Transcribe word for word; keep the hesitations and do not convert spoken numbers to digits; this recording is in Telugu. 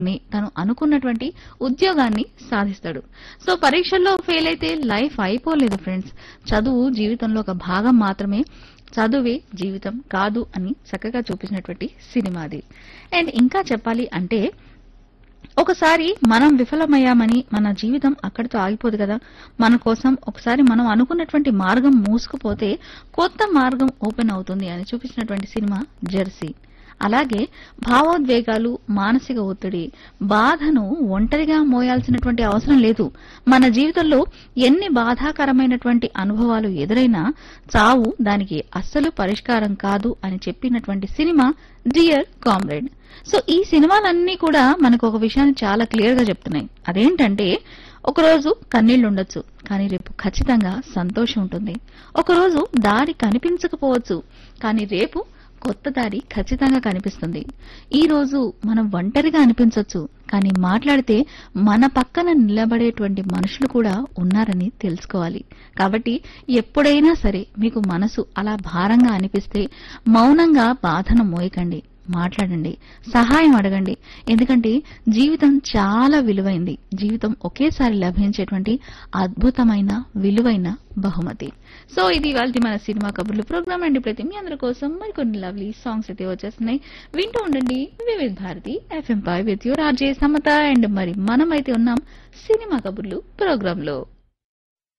ని తను అనుకున్నటువంటి ఉద్యోగాన్ని సాధిస్తాడు. సో పరీక్షల్లో ఫెయిల్ అయితే లైఫ్ అయిపోలేదు ఫ్రెండ్స్. చదువు జీవితంలో ఒక భాగం మాత్రమే. చదువే జీవితం కాదు అని చక్కగా చూపించినటువంటి సినిమా అది. అండ్ ఇంకా చెప్పాలి అంటే ఒకసారి మనం విఫలమయ్యామని మన జీవితం అక్కడితో ఆగిపోదు కదా. మన కోసం ఒకసారి మనం అనుకున్నటువంటి మార్గం మూసుకుపోతే కొత్త మార్గం ఓపెన్ అవుతుంది అని చూపించినటువంటి సినిమా జెర్సీ. అలాగే భావోద్వేగాలు, మానసిక ఒత్తిడి, బాధను ఒంటరిగా మోయాల్సినటువంటి అవసరం లేదు. మన జీవితంలో ఎన్ని బాధాకరమైనటువంటి అనుభవాలు ఎదురైనా చావు దానికి అస్సలు పరిష్కారం కాదు అని చెప్పినటువంటి సినిమా డియర్ కామ్రేడ్. సో ఈ సినిమాలన్నీ కూడా మనకు ఒక విషయాన్ని చాలా క్లియర్ గా చెప్తున్నాయి. అదేంటంటే ఒకరోజు కన్నీళ్లు ఉండొచ్చు, కానీ రేపు ఖచ్చితంగా సంతోషం ఉంటుంది. ఒకరోజు దారి కనిపించకపోవచ్చు, కానీ రేపు కొత్త దారి ఖచ్చితంగా కనిపిస్తుంది. ఈ రోజు మనం ఒంటరిగా అనిపించొచ్చు, కానీ మాట్లాడితే మన పక్కన నిలబడేటువంటి మనుషులు కూడా ఉన్నారని తెలుసుకోవాలి. కాబట్టి ఎప్పుడైనా సరే మీకు మనసు అలా భారంగా అనిపిస్తే మౌనంగా బాధను మోయకండి, మాట్లాడండి, సహాయం అడగండి. ఎందుకంటే జీవితం చాలా విలువైంది. జీవితం ఒకేసారి లభించేటువంటి అద్భుతమైన విలువైన బహుమతి. సో ఇది ఇవాల్టి మన సినిమా కబుర్లు ప్రోగ్రామ్ అండి. ప్రతి మీ అందరి కోసం మరికొన్ని లవ్లీ సాంగ్స్ అయితే వచ్చేస్తున్నాయి. వింటూ ఉండండి వివిధ Bharati FM pi with your RJ Samata. And మరి మనమైతే ఉన్నాం సినిమా కబుర్లు ప్రోగ్రామ్ లో.